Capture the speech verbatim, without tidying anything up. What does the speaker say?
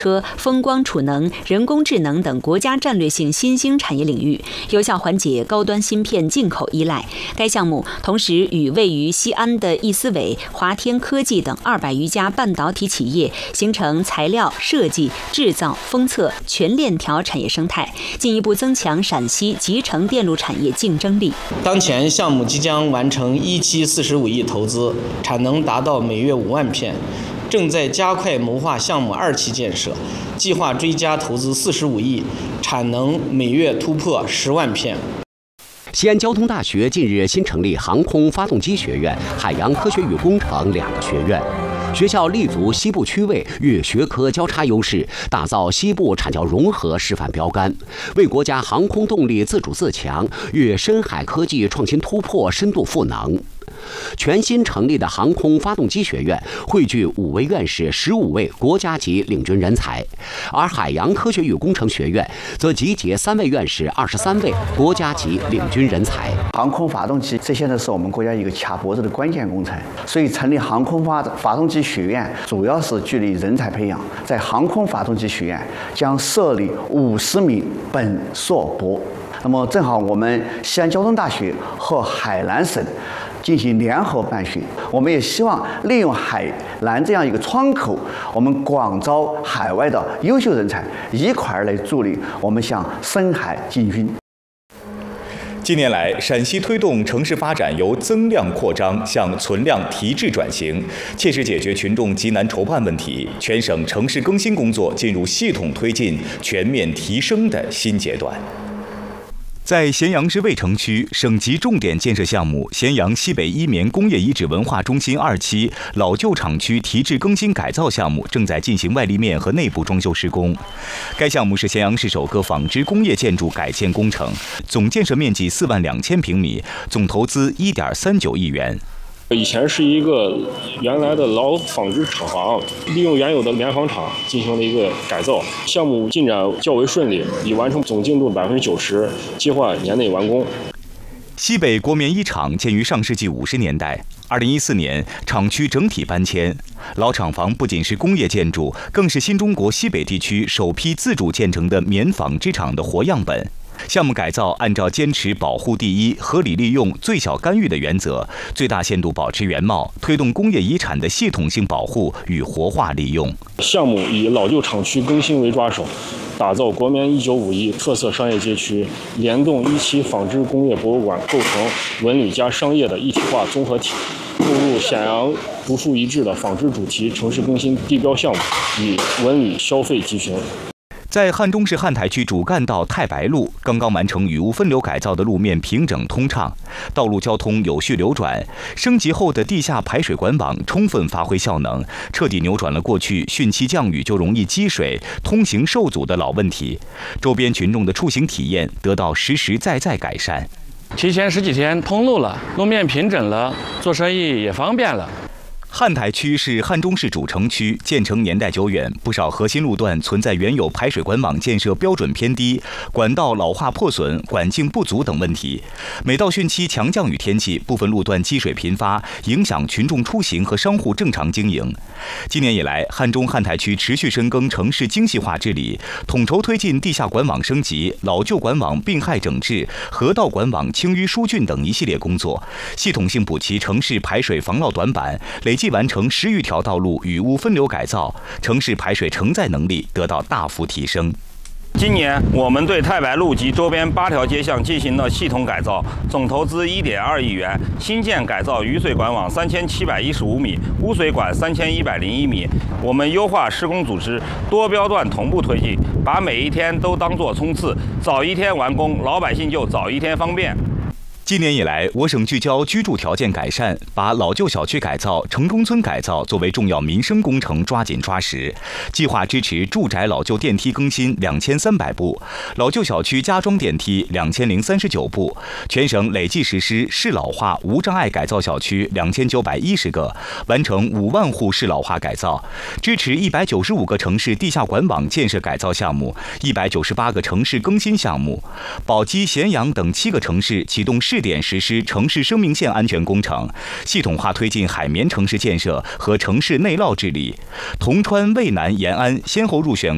车、风光储能、人工智能等国家战略性新兴产业领域，有效缓解高端芯片进口依赖。该项目同时与位于西安的易思伟、华天科技等二百余家半导体企业形成材料、设计、制造、封测全链条产业生态，进一步增强陕西集成电路产业竞争力。 当前项目即将完成一期四十五亿投资，产能达到每月五万片。正在加快谋划项目二期建设，计划追加投资四十五亿，产能每月突破十万片。 西安交通大学近日新成立航空发动机学院、海洋科学与工程两个学院。学校立足西部区位，越学科交叉优势，打造西部产教融合示范标杆，为国家航空动力自主自强、越深海科技创新突破深度赋能。全新成立的航空发动机学院汇聚五位院士、十五位国家级领军人才，而海洋科学与工程学院则集结三位院士、二十三位国家级领军人才。 航空发动机这现在是我们国家一个卡脖子的关键工程，所以成立航空发发动机学院主要是聚力人才培养。在航空发动机学院将设立五十名本硕博。那么正好我们西安交通大学和海南省进行联合办学，我们也希望利用海南这样一个窗口，我们广招海外的优秀人才，一块儿来助力我们向深海进军。 近年来，陕西推动城市发展由增量扩张向存量提质转型，切实解决群众急难愁盼问题。全省城市更新工作进入系统推进、全面提升的新阶段。在咸阳市渭城区，省级重点建设项目咸阳西北一棉工业遗址文化中心二期老旧厂区提质更新改造项目正在进行外立面和内部装修施工。该项目是咸阳市首个纺织工业建筑改建工程，总建设面积四万两千平米，总投资一点三九亿元。 以前是一个原来的老纺织厂房，利用原有的棉纺厂进行了一个改造，项目进展较为顺利，已完成总进度百分之九十，计划年内完工。 西北国棉一厂建于上世纪五十年代，二零一四年厂区整体搬迁。老厂房不仅是工业建筑，更是新中国西北地区首批自主建成的棉纺织厂的活样本。项目改造按照坚持保护第一、合理利用、最小干预的原则，最大限度保持原貌，推动工业遗产的系统性保护与活化利用。 项目以老旧厂区更新为抓手，打造国棉一九五一特色商业街区，联动一期纺织工业博物馆，构成文旅加商业的一体化综合体，购入咸阳独树一帜的纺织主题城市更新地标项目，与文旅消费齐群。 在汉中市汉台区主干道太白路，刚刚完成雨污分流改造的路面平整通畅，道路交通有序流转。升级后的地下排水管网充分发挥效能，彻底扭转了过去汛期降雨就容易积水、通行受阻的老问题，周边群众的出行体验得到实实在在改善。 提前十几天通路了，路面平整了，做生意也方便了。 汉台区是汉中市主城区，建成年代久远，不少核心路段存在原有排水管网建设标准偏低、管道老化破损、管径不足等问题。每到汛期强降雨天气，部分路段积水频发，影响群众出行和商户正常经营。今年以来，汉中汉台区持续深耕城市精细化治理，统筹推进地下管网升级、老旧管网并害整治、河道管网清淤疏浚等一系列工作，系统性补齐城市排水防涝短板，累计完成十余条道路雨污分流改造，城市排水承载能力得到大幅提升。 今年我们对太白路及周边八条街巷进行了系统改造，总投资一点二亿元，新建改造雨水管网三千七百一十五米，污水管三千一百零一米。我们优化施工组织，多标段同步推进，把每一天都当作冲刺，早一天完工，老百姓就早一天方便。 今年以来，我省聚焦居住条件改善，把老旧小区改造、城中村改造作为重要民生工程抓紧抓实，计划支持住宅老旧电梯更新两千三百部，老旧小区加装电梯两千零三十九部，全省累计实施适老化无障碍改造小区两千九百一十个，完成五万户适老化改造，支持一百九十五个城市地下管网建设改造项目，一百九十八个城市更新项目，宝鸡、咸阳等七个城市启动试点实施城市生命线安全工程，系统化推进海绵城市建设和城市内涝治理。铜川、渭南、延安先后入选